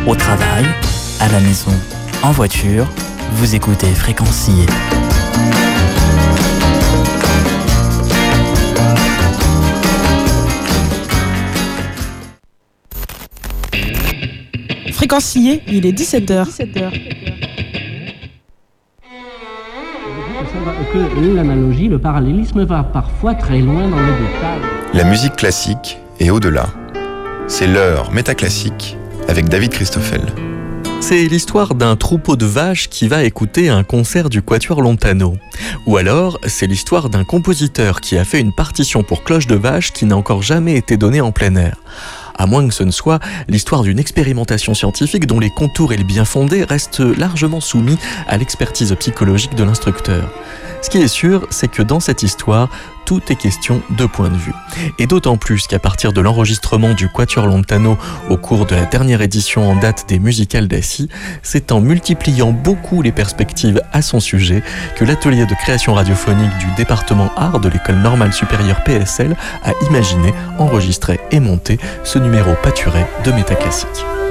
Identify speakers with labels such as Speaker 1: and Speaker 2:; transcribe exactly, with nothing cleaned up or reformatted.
Speaker 1: Au travail, à la maison, en voiture, vous écoutez Fréquencier.
Speaker 2: Fréquencier, il est dix-sept heures.
Speaker 3: Que l'analogie, le parallélisme va parfois très loin dans les détails.
Speaker 4: La musique classique est au-delà. C'est l'heure métaclassique avec David Christoffel.
Speaker 5: C'est l'histoire d'un troupeau de vaches qui va écouter un concert du Quatuor Lontano. Ou alors, c'est l'histoire d'un compositeur qui a fait une partition pour cloche de vache qui n'a encore jamais été donnée en plein air. À moins que ce ne soit l'histoire d'une expérimentation scientifique dont les contours et le bien fondé restent largement soumis à l'expertise psychologique de l'instructeur. Ce qui est sûr, c'est que dans cette histoire, tout est question de point de vue. Et d'autant plus qu'à partir de l'enregistrement du Quatuor Lontano au cours de la dernière édition en date des Musicales d'Assy, c'est en multipliant beaucoup les perspectives à son sujet que l'atelier de création radiophonique du département art de l'École normale supérieure P S L a imaginé, enregistré et monté ce numéro pâturé de Métaclassique.